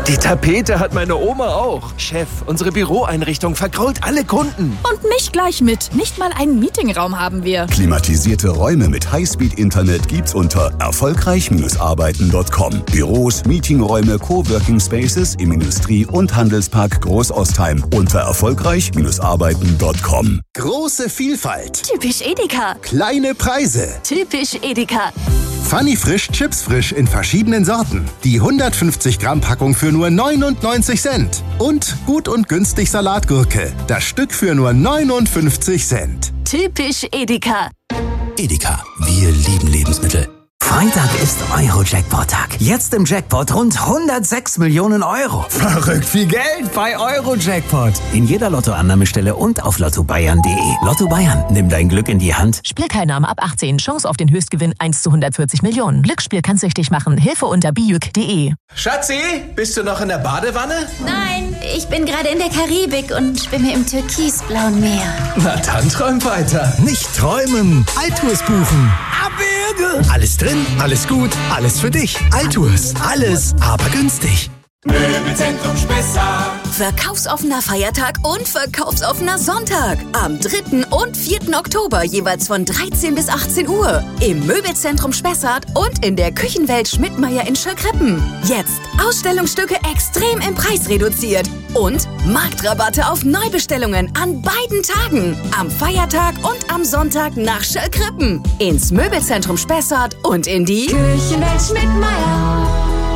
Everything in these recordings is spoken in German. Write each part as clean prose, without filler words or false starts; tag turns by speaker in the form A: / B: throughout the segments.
A: Die Tapete hat meine Oma auch. Chef, unsere Büroeinrichtung vergrault alle Kunden.
B: Und mich gleich mit. Nicht mal einen Meetingraum haben wir.
C: Klimatisierte Räume mit Highspeed-Internet gibt's unter erfolgreich-arbeiten.com. Büros, Meetingräume, Coworking Spaces im Industrie- und Handelspark Großostheim unter erfolgreich-arbeiten.com.
D: Große Vielfalt.
E: Typisch Edeka.
D: Kleine Preise.
E: Typisch Edeka.
D: Funny Frisch Chips Frisch in verschiedenen Sorten. Die 150 Gramm Packung für nur 99 Cent. Und gut und günstig Salatgurke. Das Stück für nur 59 Cent.
E: Typisch Edeka.
F: Edeka, wir lieben Lebensmittel.
G: Freitag ist Euro-Jackpot-Tag. Jetzt im Jackpot rund 106 Millionen Euro.
F: Verrückt viel Geld bei Euro-Jackpot.
G: In jeder Lottoannahmestelle und auf lottobayern.de. Lotto Bayern, nimm dein Glück in die Hand.
H: Spielteilnahme ab 18. Chance auf den Höchstgewinn 1 zu 140 Millionen. Glücksspiel kann süchtig machen. Hilfe unter bijuk.de.
A: Schatzi, bist du noch in der Badewanne?
E: Nein, ich bin gerade in der Karibik und schwimme im türkisblauen Meer.
A: Na dann träum weiter.
F: Nicht träumen, Altours buchen.
G: Abwürge!
F: Alles drin, alles gut, alles für dich. Altours, alles, aber günstig.
I: Möbelzentrum Spessart.
E: Verkaufsoffener Feiertag und verkaufsoffener Sonntag. Am 3. und 4. Oktober jeweils von 13 bis 18 Uhr. Im Möbelzentrum Spessart und in der Küchenwelt Schmidtmeyer in Schöllkrippen. Jetzt Ausstellungsstücke extrem im Preis reduziert. Und Marktrabatte auf Neubestellungen an beiden Tagen. Am Feiertag und am Sonntag nach Schöllkrippen. Ins Möbelzentrum Spessart und in die
I: Küchenwelt Schmidtmeyer.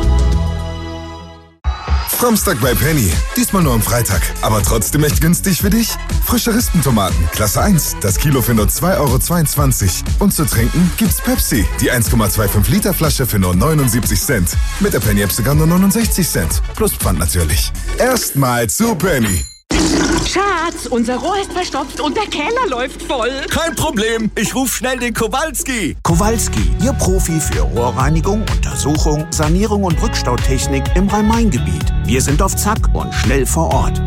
J: Samstag bei Penny. Diesmal nur am Freitag. Aber trotzdem echt günstig für dich. Frische Rispentomaten, Klasse 1. Das Kilo für nur 2,22 €. Und zu trinken gibt's Pepsi. Die 1,25 Liter Flasche für nur 79 Cent. Mit der Penny-App sogar nur 69 Cent. Plus Pfand natürlich. Erstmal zu Penny.
K: Schatz, unser Rohr ist verstopft und der Keller läuft voll.
A: Kein Problem, ich ruf schnell den Kowalski.
L: Kowalski, Ihr Profi für Rohrreinigung, Untersuchung, Sanierung und Rückstautechnik im Rhein-Main-Gebiet. Wir sind auf Zack und schnell vor Ort.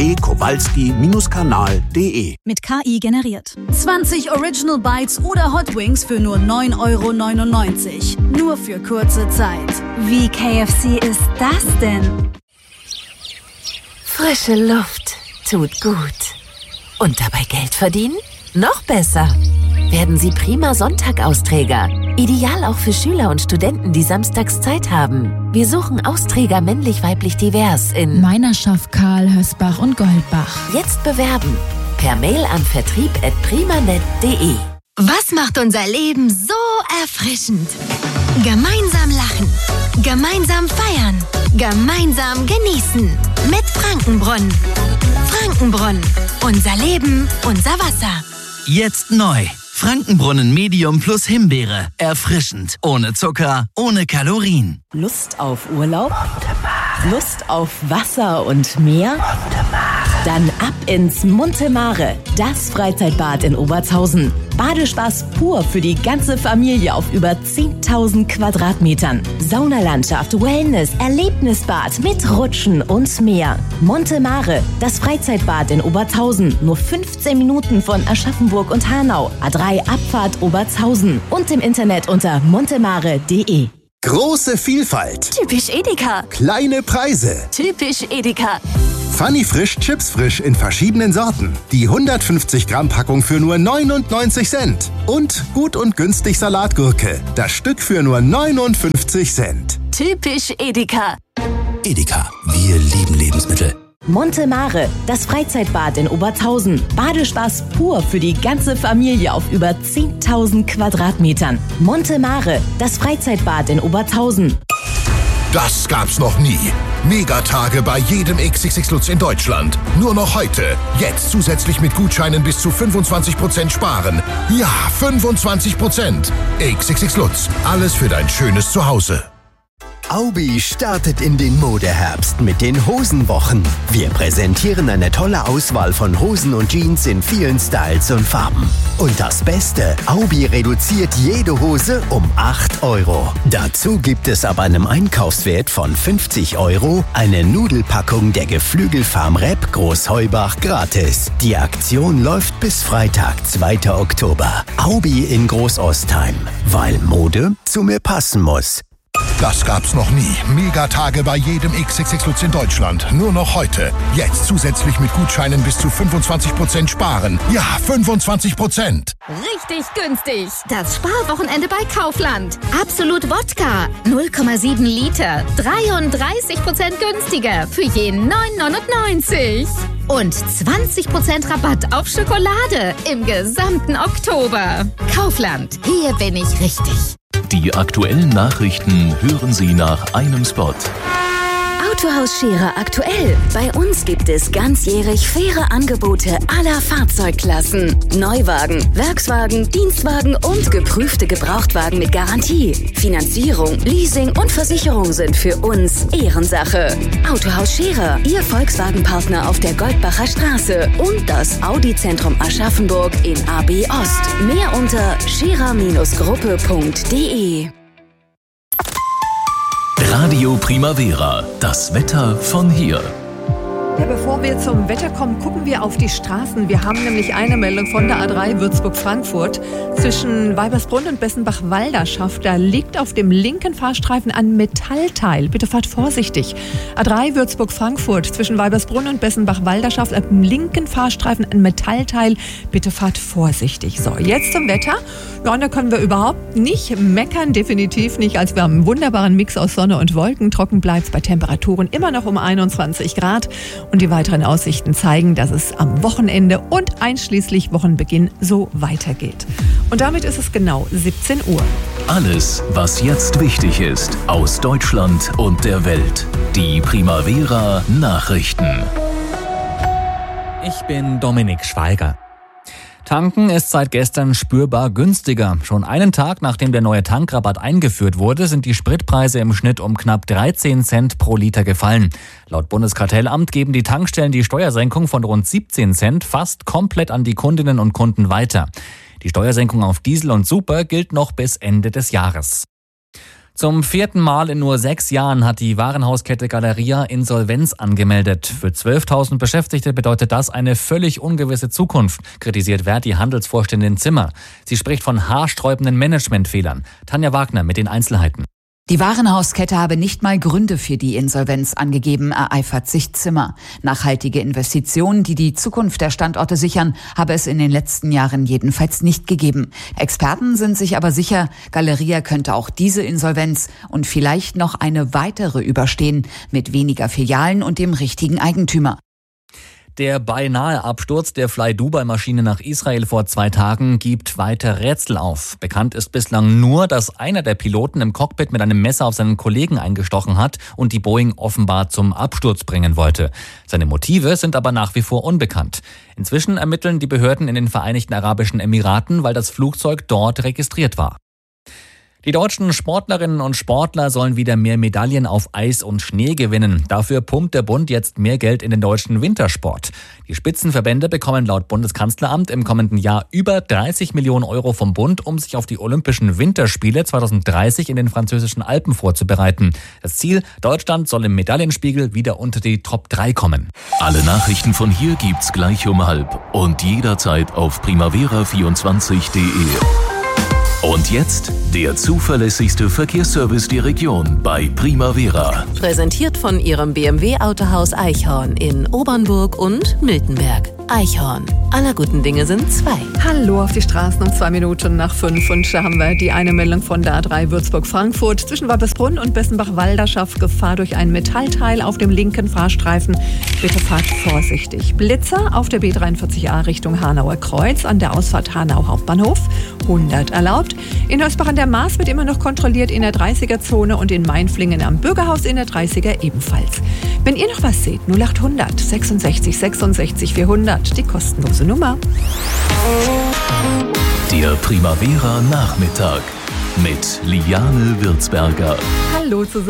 L: www.kowalski-kanal.de.
M: Mit KI generiert. 20 Original Bites oder Hot Wings für nur 9,99 €. Nur für kurze Zeit. Wie KFC ist das denn?
N: Frische Luft tut gut. Und dabei Geld verdienen? Noch besser. Werden Sie prima Sonntag-Austräger. Ideal auch für Schüler und Studenten, die samstags Zeit haben. Wir suchen Austräger männlich-weiblich divers in
O: Meinerschaft, Karl, Hösbach und Goldbach.
N: Jetzt bewerben. Per Mail an vertrieb@primanet.de.
P: Was macht unser Leben so erfrischend? Gemeinsam lachen. Gemeinsam feiern. Gemeinsam genießen. Mit Frankenbrunnen. Frankenbrunnen. Unser Leben, unser Wasser.
Q: Jetzt neu. Frankenbrunnen Medium plus Himbeere. Erfrischend. Ohne Zucker, ohne Kalorien.
R: Lust auf Urlaub? Lust auf Wasser und Meer? Dann ab ins Monte Mare, das Freizeitbad in Obertshausen. Badespaß pur für die ganze Familie auf über 10.000 Quadratmetern. Saunalandschaft, Wellness, Erlebnisbad mit Rutschen und mehr. Monte Mare, das Freizeitbad in Obertshausen. Nur 15 Minuten von Aschaffenburg und Hanau. A3 Abfahrt Obertshausen. Und im Internet unter montemare.de.
D: Große Vielfalt.
E: Typisch Edeka.
D: Kleine Preise.
E: Typisch Edeka.
D: Funny Frisch Chips Frisch in verschiedenen Sorten. Die 150 Gramm Packung für nur 99 Cent. Und gut und günstig Salatgurke. Das Stück für nur 59 Cent.
E: Typisch Edeka.
F: Edeka, wir lieben Lebensmittel.
R: Monte Mare, das Freizeitbad in Obertshausen. Badespaß pur für die ganze Familie auf über 10.000 Quadratmetern. Monte Mare, das Freizeitbad in Obertshausen.
S: Das gab's noch nie. Megatage bei jedem XXX Lutz in Deutschland. Nur noch heute. Jetzt zusätzlich mit Gutscheinen bis zu 25% sparen. Ja, 25%. XXX Lutz. Alles für dein schönes Zuhause.
D: Aubi startet in den Modeherbst mit den Hosenwochen. Wir präsentieren eine tolle Auswahl von Hosen und Jeans in vielen Styles und Farben. Und das Beste, Aubi reduziert jede Hose um 8 €. Dazu gibt es ab einem Einkaufswert von 50 € eine Nudelpackung der Geflügelfarm Repp Großheubach gratis. Die Aktion läuft bis Freitag, 2. Oktober. Aubi in Großostheim, weil Mode zu mir passen muss.
S: Das gab's noch nie. Megatage bei jedem XXX Lutz in Deutschland. Nur noch heute. Jetzt zusätzlich mit Gutscheinen bis zu 25% sparen. Ja, 25%.
P: Richtig günstig. Das Sparwochenende bei Kaufland. Absolut Wodka. 0,7 Liter. 33% günstiger. Für jeden 9,99. Und 20% Rabatt auf Schokolade im gesamten Oktober. Kaufland. Hier bin ich richtig.
T: Die aktuellen Nachrichten hören Sie nach einem Spot.
E: Autohaus Scherer aktuell. Bei uns gibt es ganzjährig faire Angebote aller Fahrzeugklassen. Neuwagen, Werkswagen, Dienstwagen und geprüfte Gebrauchtwagen mit Garantie. Finanzierung, Leasing und Versicherung sind für uns Ehrensache. Autohaus Scherer, Ihr Volkswagen-Partner auf der Goldbacher Straße und das Audi-Zentrum Aschaffenburg in AB Ost. Mehr unter scherer-gruppe.de.
T: Radio Primavera, das Wetter von hier.
U: Ja, bevor wir zum Wetter kommen, gucken wir auf die Straßen. Wir haben nämlich eine Meldung von der A3 Würzburg-Frankfurt. Zwischen Weibersbrunn und Bessenbach-Walderschaft, da liegt auf dem linken Fahrstreifen ein Metallteil. Bitte fahrt vorsichtig. A3 Würzburg-Frankfurt, zwischen Weibersbrunn und Bessenbach-Walderschaft, am linken Fahrstreifen ein Metallteil. Bitte fahrt vorsichtig. So, jetzt zum Wetter. Ja, und da können wir überhaupt nicht meckern, definitiv nicht. Also wir haben einen wunderbaren Mix aus Sonne und Wolken. Trocken bleibt es bei Temperaturen immer noch um 21 Grad. Und die weiteren Aussichten zeigen, dass es am Wochenende und einschließlich Wochenbeginn so weitergeht. Und damit ist es genau 17 Uhr.
T: Alles, was jetzt wichtig ist, aus Deutschland und der Welt. Die Primavera Nachrichten.
V: Ich bin Dominik Schweiger. Tanken ist seit gestern spürbar günstiger. Schon einen Tag nachdem der neue Tankrabatt eingeführt wurde, sind die Spritpreise im Schnitt um knapp 13 Cent pro Liter gefallen. Laut Bundeskartellamt geben die Tankstellen die Steuersenkung von rund 17 Cent fast komplett an die Kundinnen und Kunden weiter. Die Steuersenkung auf Diesel und Super gilt noch bis Ende des Jahres. Zum 4. Mal in nur 6 Jahren hat die Warenhauskette Galeria Insolvenz angemeldet. Für 12.000 Beschäftigte bedeutet das eine völlig ungewisse Zukunft, kritisiert Verdi-Handelsvorständin Zimmer. Sie spricht von haarsträubenden Managementfehlern. Tanja Wagner mit den Einzelheiten.
W: Die Warenhauskette habe nicht mal Gründe für die Insolvenz angegeben, ereifert sich Zimmer. Nachhaltige Investitionen, die die Zukunft der Standorte sichern, habe es in den letzten Jahren jedenfalls nicht gegeben. Experten sind sich aber sicher, Galeria könnte auch diese Insolvenz und vielleicht noch eine weitere überstehen, mit weniger Filialen und dem richtigen Eigentümer.
V: Der beinahe Absturz der Fly-Dubai-Maschine nach Israel vor 2 Tagen gibt weiter Rätsel auf. Bekannt ist bislang nur, dass einer der Piloten im Cockpit mit einem Messer auf seinen Kollegen eingestochen hat und die Boeing offenbar zum Absturz bringen wollte. Seine Motive sind aber nach wie vor unbekannt. Inzwischen ermitteln die Behörden in den Vereinigten Arabischen Emiraten, weil das Flugzeug dort registriert war. Die deutschen Sportlerinnen und Sportler sollen wieder mehr Medaillen auf Eis und Schnee gewinnen. Dafür pumpt der Bund jetzt mehr Geld in den deutschen Wintersport. Die Spitzenverbände bekommen laut Bundeskanzleramt im kommenden Jahr über 30 Millionen Euro vom Bund, um sich auf die Olympischen Winterspiele 2030 in den französischen Alpen vorzubereiten. Das Ziel, Deutschland soll im Medaillenspiegel wieder unter die Top 3 kommen.
T: Alle Nachrichten von hier gibt's gleich um 12 und jederzeit auf primavera24.de. Und jetzt der zuverlässigste Verkehrsservice der Region bei Primavera.
N: Präsentiert von Ihrem BMW-Autohaus Eichhorn in Obernburg und Miltenberg. Eichhorn. Aller guten Dinge sind 2.
U: Hallo auf die Straßen um 2 Minuten nach 5. Und da haben wir die eine Meldung von der A3 Würzburg-Frankfurt. Zwischen Weibersbrunn und Bessenbach-Walderschaft Gefahr durch ein Metallteil auf dem linken Fahrstreifen. Bitte fahrt vorsichtig. Blitzer auf der B43a Richtung Hanauer Kreuz an der Ausfahrt Hanau Hauptbahnhof. 100 erlaubt. In Hösbach an der Maas wird immer noch kontrolliert in der 30er-Zone und in Mainflingen am Bürgerhaus in der 30er ebenfalls. Wenn ihr noch was seht, 0800 66 66 400, die kostenlose Nummer.
T: Der Primavera Nachmittag mit Liane Würzberger.
U: Hallo zusammen.